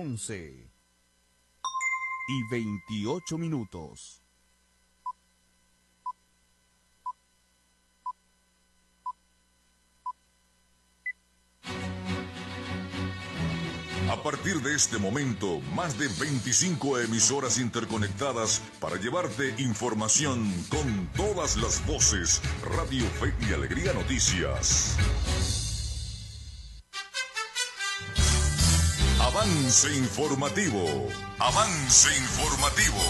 11:28. A partir de este momento, más de 25 emisoras interconectadas para llevarte información con todas las voces. Radio Fe y Alegría Noticias. Avance informativo. Avance informativo.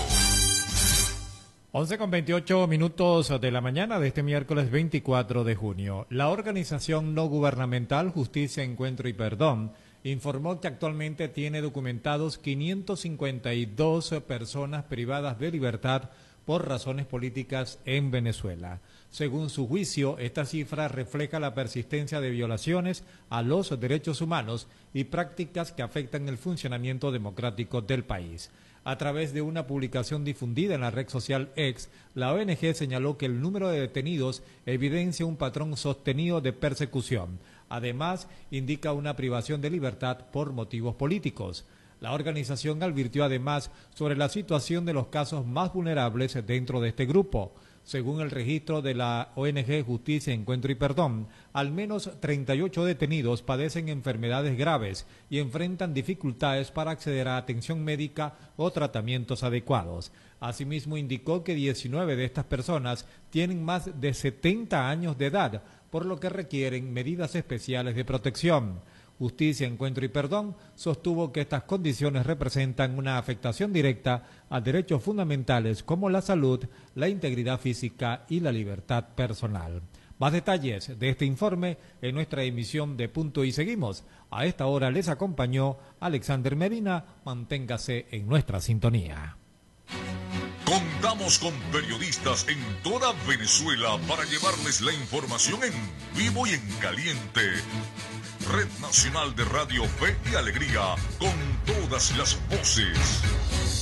11:28 de la mañana de este miércoles 24 de junio. La organización no gubernamental Justicia, Encuentro y Perdón informó que actualmente tiene documentados 552 personas privadas de libertad por razones políticas en Venezuela. Según su juicio, esta cifra refleja la persistencia de violaciones a los derechos humanos y prácticas que afectan el funcionamiento democrático del país. A través de una publicación difundida en la red social X, la ONG señaló que el número de detenidos evidencia un patrón sostenido de persecución. Además, indica una privación de libertad por motivos políticos. La organización advirtió además sobre la situación de los casos más vulnerables dentro de este grupo. Según el registro de la ONG Justicia, Encuentro y Perdón, al menos 38 detenidos padecen enfermedades graves y enfrentan dificultades para acceder a atención médica o tratamientos adecuados. Asimismo, indicó que 19 de estas personas tienen más de 70 años de edad, por lo que requieren medidas especiales de protección. Justicia, Encuentro y Perdón sostuvo que estas condiciones representan una afectación directa a derechos fundamentales como la salud, la integridad física y la libertad personal. Más detalles de este informe en nuestra emisión de Punto y Seguimos. A esta hora les acompañó Alexander Medina. Manténgase en nuestra sintonía. Contamos con periodistas en toda Venezuela para llevarles la información en vivo y en caliente. Red Nacional de Radio Fe y Alegría, con todas las voces.